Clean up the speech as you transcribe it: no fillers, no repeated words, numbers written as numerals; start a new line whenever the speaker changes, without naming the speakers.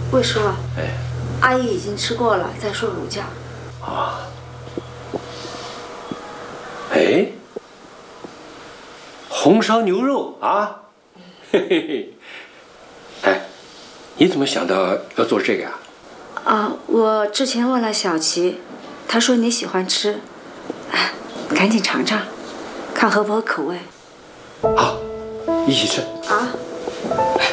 魏叔，
哎，
阿姨已经吃过了，在睡午觉。
啊，哎，红烧牛肉啊，嘿嘿嘿，哎，你怎么想到要做这个啊？
啊，我之前问了小琪，她说你喜欢吃，赶紧尝尝，看合不合口味。
好，一起吃。
啊。
来。